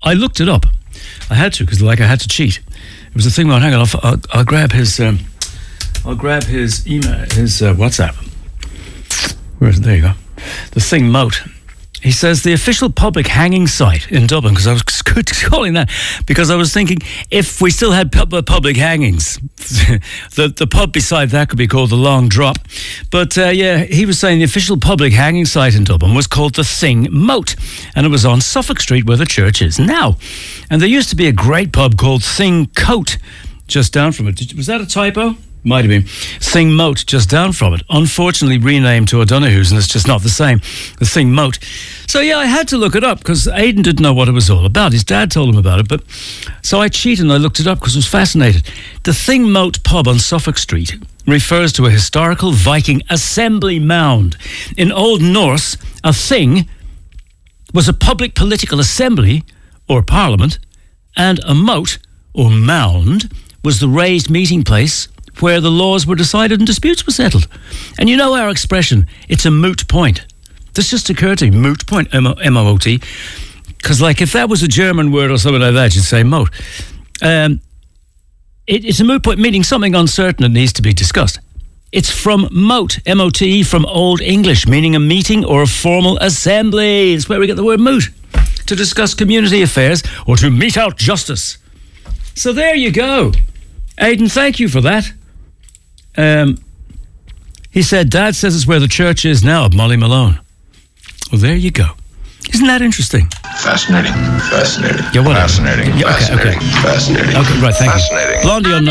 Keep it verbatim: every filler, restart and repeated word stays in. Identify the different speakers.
Speaker 1: I looked it up. I had to, because like I had to cheat. It was a thing. Well, hang on, I'll, I'll, I'll grab his. Um, I'll grab his email, his uh, WhatsApp. Where is it? There you go. The Thing Moat. He says the official public hanging site in Dublin, because I was calling that, because I was thinking if we still had pub- public hangings, the, the pub beside that could be called the Long Drop. But uh, yeah, he was saying the official public hanging site in Dublin was called the Thing Moat, and it was on Suffolk Street where the church is now. And there used to be a great pub called Thing Coat just down from it. Did, was that a typo? Might have been. Thing Moat just down from it. Unfortunately renamed to O'Donoghue's, and it's just not the same. The Thing Moat. So yeah, I had to look it up because Aidan didn't know what it was all about. His dad told him about it, but so I cheated and I looked it up because I was fascinated. The Thing Moat pub on Suffolk Street refers to a historical Viking assembly mound. In Old Norse, a thing was a public political assembly or parliament, and a moat or mound was the raised meeting place where the laws were decided and disputes were settled. And you know our expression, it's a moot point. This just occurred to me, moot point, M O O T. Because, like, if that was a German word or something like that, you'd say moat. Um, it, it's a moot point, meaning something uncertain that needs to be discussed. It's from moat, M O T E, from Old English, meaning a meeting or a formal assembly. It's where we get the word moot, to discuss community affairs or to mete out justice. So there you go. Aidan, thank you for that. Um, he said, Dad says it's where the church is now of Molly Malone. Well, there you go. Isn't that interesting?
Speaker 2: Fascinating. Fascinating.
Speaker 1: Yeah, what?
Speaker 2: Fascinating.
Speaker 1: Yeah, okay,
Speaker 2: Fascinating.
Speaker 1: okay.
Speaker 2: Fascinating.
Speaker 1: Okay, right, thank
Speaker 2: Fascinating.
Speaker 1: you. Blondie on